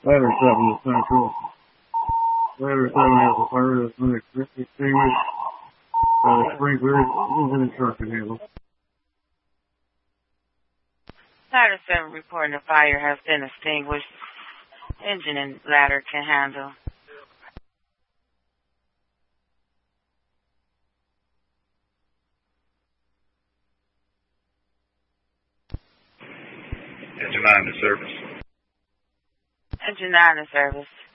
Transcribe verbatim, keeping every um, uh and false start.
Ladder seven is central. Ladder seven has a fire that's been extinguished by the sprinklers using the truck handle. Ladder seven reporting the fire has been extinguished. Engine and ladder can handle. Engine nine to service. Engine nine to service.